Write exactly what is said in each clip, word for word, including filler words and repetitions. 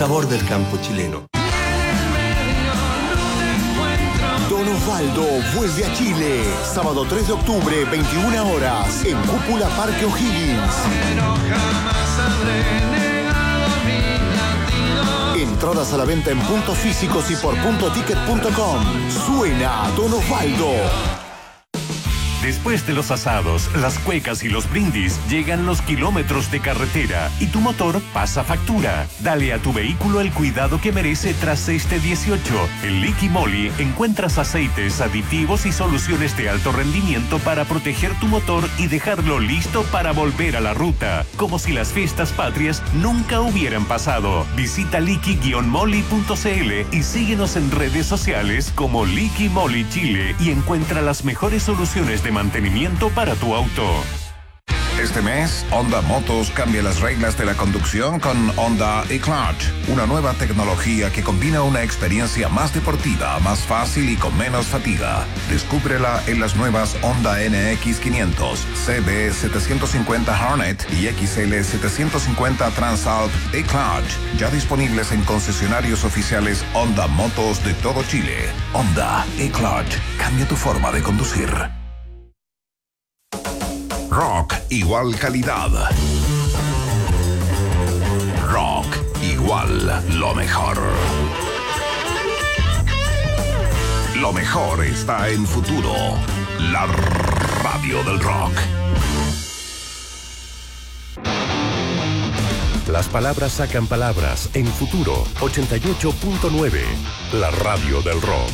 sabor del campo chileno. Don Osvaldo vuelve a Chile. Sábado tres de octubre, veintiuna horas, en Cúpula Parque O'Higgins. Entradas a la venta en puntos físicos y por punto ticket punto com. Suena Don Osvaldo. Después de los asados, las cuecas y los brindis, llegan los kilómetros de carretera y tu motor pasa factura. Dale a tu vehículo el cuidado que merece tras este dieciocho. En Liqui Moly encuentras aceites, aditivos y soluciones de alto rendimiento para proteger tu motor y dejarlo listo para volver a la ruta, como si las fiestas patrias nunca hubieran pasado. Visita liqui guion moly punto c l y síguenos en redes sociales como Liqui Moly Chile y encuentra las mejores soluciones de mantenimiento para tu auto. Este mes, Honda Motos cambia las reglas de la conducción con Honda eClutch, una nueva tecnología que combina una experiencia más deportiva, más fácil y con menos fatiga. Descúbrela en las nuevas Honda N X quinientos, C B setecientos cincuenta Hornet y X L setecientos cincuenta Transalp eClutch, ya disponibles en concesionarios oficiales Honda Motos de todo Chile. Honda eClutch, cambia tu forma de conducir. Rock igual calidad. Rock igual lo mejor. Lo mejor está en Futuro, la radio del rock. Las palabras sacan palabras en Futuro ochenta y ocho punto nueve, la radio del rock.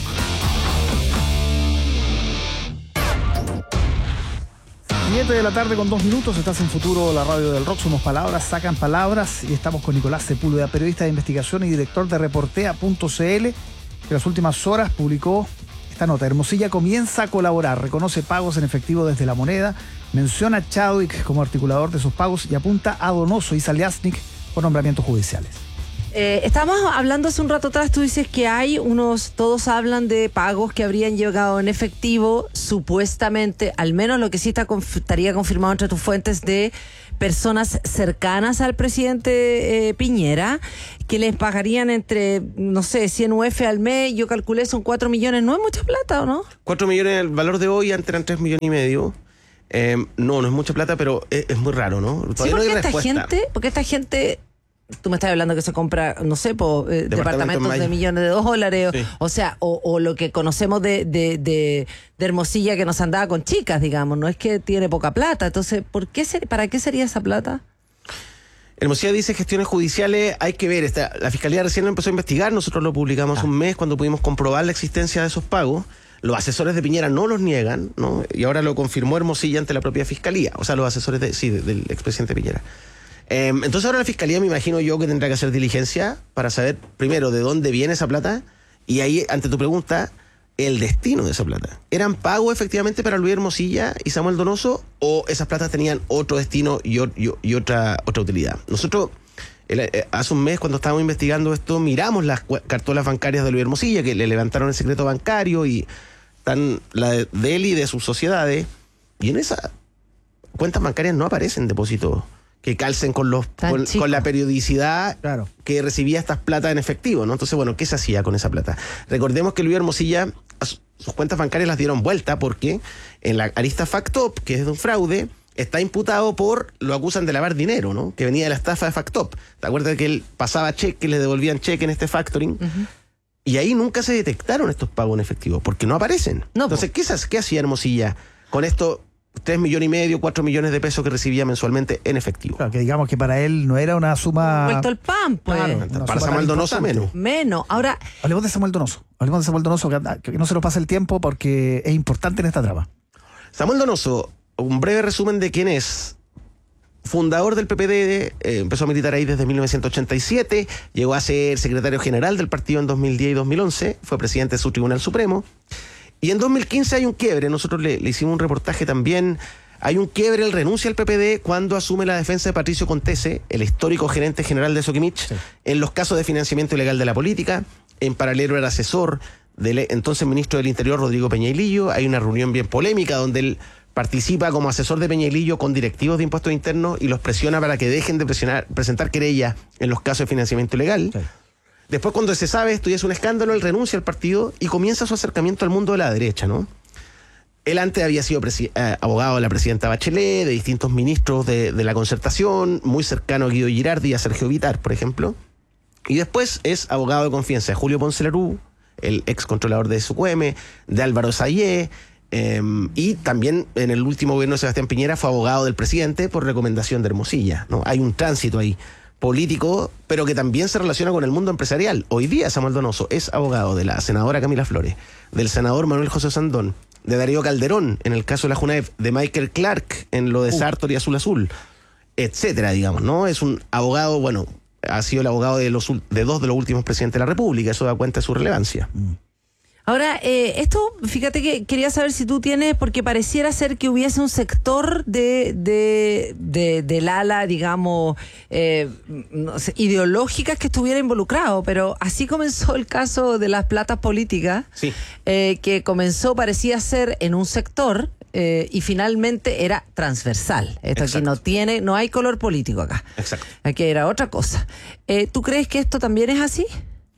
siete de la tarde con dos minutos, estás en Futuro, la radio del rock. Somos palabras, sacan palabras, y estamos con Nicolás Sepúlveda, periodista de investigación y director de reportea punto c l, que en las últimas horas publicó esta nota. Hermosilla comienza a colaborar, reconoce pagos en efectivo desde La Moneda, menciona a Chadwick como articulador de sus pagos y apunta a Donoso y Saliasnik por nombramientos judiciales. Eh, estábamos hablando hace un rato atrás, tú dices que hay unos, todos hablan de pagos que habrían llegado en efectivo, supuestamente, al menos lo que sí está, estaría confirmado entre tus fuentes, de personas cercanas al presidente eh, Piñera, que les pagarían entre, no sé, cien U F al mes. Yo calculé, son cuatro millones, ¿no es mucha plata o no? cuatro millones, el valor de hoy antes eran tres millones y medio. Eh, no, no es mucha plata, pero es, es muy raro, ¿no? Sí, porque esta gente, porque esta gente... Tú me estás hablando que se compra, no sé, po, eh, departamentos de millones de dólares, sí. o, o sea, o, o lo que conocemos de, de, de, de Hermosilla, que nos andaba con chicas, digamos, no es que tiene poca plata. Entonces, ¿por qué ser, ¿para qué sería esa plata? Hermosilla dice gestiones judiciales, hay que ver, esta, la Fiscalía recién lo empezó a investigar, nosotros lo publicamos ah. un mes cuando pudimos comprobar la existencia de esos pagos. Los asesores de Piñera no los niegan, ¿no? Y ahora lo confirmó Hermosilla ante la propia Fiscalía, o sea, los asesores de, sí, del expresidente Piñera. Eh, entonces ahora la Fiscalía, me imagino yo, que tendrá que hacer diligencia para saber primero de dónde viene esa plata y ahí, ante tu pregunta, el destino de esa plata. ¿Eran pagos efectivamente para Luis Hermosilla y Samuel Donoso o esas platas tenían otro destino y, y, y otra, otra utilidad? Nosotros, el, eh, hace un mes cuando estábamos investigando esto, miramos las cartolas bancarias de Luis Hermosilla, que le levantaron el secreto bancario, y están la de, de él y de sus sociedades, y en esas cuentas bancarias no aparecen depósitos que calcen con los con, con la periodicidad claro. que recibía estas platas en efectivo, ¿no? Entonces, bueno, ¿qué se hacía con esa plata? Recordemos que Luis Hermosilla, sus cuentas bancarias las dieron vuelta porque en la arista Factop, que es de un fraude, está imputado por, lo acusan de lavar dinero, ¿no? Que venía de la estafa de Factop. ¿Te acuerdas que él pasaba cheque, le devolvían cheque en este factoring? Uh-huh. Y ahí nunca se detectaron estos pagos en efectivo, porque no aparecen. No, Entonces, ¿qué, ¿qué hacía Hermosilla con esto? Tres millones y medio, cuatro millones de pesos que recibía mensualmente en efectivo. Claro, que digamos que para él no era una suma... Vuelto el pan, pues. Claro, para Samuel Donoso menos. Menos. Ahora... Hablemos de Samuel Donoso. Hablemos de Samuel Donoso, que, que no se nos pase el tiempo porque es importante en esta trama. Samuel Donoso, un breve resumen de quién es. Fundador del P P D, eh, empezó a militar ahí desde mil novecientos ochenta y siete, llegó a ser secretario general del partido en dos mil diez y dos mil once, fue presidente de su Tribunal Supremo. Y en dos mil quince hay un quiebre, nosotros le, le hicimos un reportaje también, hay un quiebre, él renuncia al P P D cuando asume la defensa de Patricio Contese, el histórico gerente general de Soquimich, sí. en los casos de financiamiento ilegal de la política. En paralelo era asesor del entonces ministro del Interior, Rodrigo Peña y Lillo. Hay una reunión bien polémica donde él participa como asesor de Peñalillo con directivos de impuestos internos y los presiona para que dejen de presionar, presentar querellas en los casos de financiamiento ilegal. Sí. Después, cuando se sabe esto y es un escándalo, él renuncia al partido y comienza su acercamiento al mundo de la derecha, ¿no? Él antes había sido presi- eh, abogado de la presidenta Bachelet, de distintos ministros de, de la Concertación, muy cercano a Guido Girardi y a Sergio Vitar, por ejemplo. Y después es abogado de confianza de Julio Ponce Lerú, el ex controlador de Sucueme, de Álvaro Sayé, eh, y también en el último gobierno de Sebastián Piñera fue abogado del presidente por recomendación de Hermosilla, ¿no? Hay un tránsito ahí político, pero que también se relaciona con el mundo empresarial. Hoy día Samuel Donoso es abogado de la senadora Camila Flores, del senador Manuel José Sandón, de Darío Calderón en el caso de la Junaef, de Michael Clark en lo de uh. Sartor y Azul Azul, etcétera, digamos, ¿no? Es un abogado, bueno, ha sido el abogado de, los, de dos de los últimos presidentes de la República, eso da cuenta de su relevancia. Mm. Ahora, eh, esto, fíjate que quería saber si tú tienes, porque pareciera ser que hubiese un sector de, de, de del ala, digamos, eh, no sé, ideológicas que estuviera involucrado, pero así comenzó el caso de las platas políticas, sí. eh, que comenzó, parecía ser en un sector, eh, y finalmente era transversal. Esto Exacto. Aquí no tiene, no hay color político acá. Exacto. Aquí era otra cosa. Eh, ¿Tú crees que esto también es así?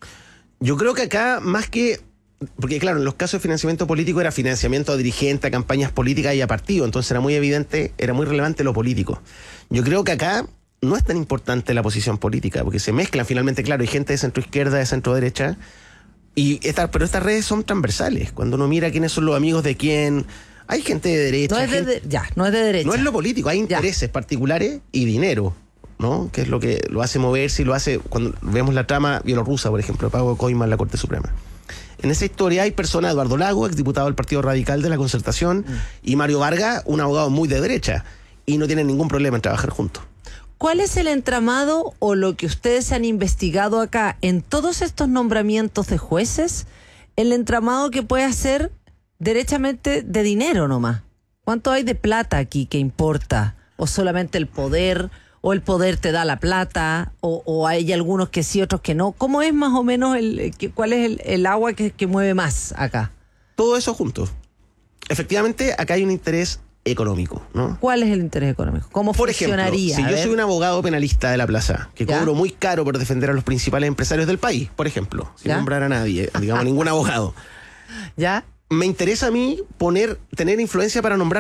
Yo creo que acá, más que... Porque claro, en los casos de financiamiento político era financiamiento a dirigentes, a campañas políticas y a partidos, entonces era muy evidente, era muy relevante lo político. Yo creo que acá no es tan importante la posición política, porque se mezclan finalmente, claro, hay gente de centro izquierda, de centro derecha, y esta, pero estas redes son transversales. Cuando uno mira quiénes son los amigos de quién, hay gente de derecha. No es de, gente, de, ya, no es de derecha. No es lo político, hay intereses ya. particulares y dinero, ¿no? Que es lo que lo hace moverse y lo hace, cuando vemos la trama bielorrusa, por ejemplo, el pago de coimas en la Corte Suprema. En esa historia hay personas, Eduardo Lago, exdiputado del Partido Radical de la Concertación, mm. y Mario Vargas, un abogado muy de derecha, y no tienen ningún problema en trabajar juntos. ¿Cuál es el entramado o lo que ustedes han investigado acá en todos estos nombramientos de jueces? El entramado que puede ser derechamente de dinero nomás. ¿Cuánto hay de plata aquí que importa? ¿O solamente el poder? ¿O el poder te da la plata? ¿O, o hay algunos que sí, otros que no? ¿Cómo es más o menos, el, cuál es el, el agua que, que mueve más acá? Todo eso junto. Efectivamente, acá hay un interés económico, ¿no? ¿Cuál es el interés económico? ¿Cómo por funcionaría? Ejemplo, si a yo ver. soy un abogado penalista de la plaza, que ¿Ya? cobro muy caro por defender a los principales empresarios del país, por ejemplo, sin ¿Ya? nombrar a nadie, digamos, ningún abogado. ¿Ya? Me interesa a mí poner, tener influencia para nombrar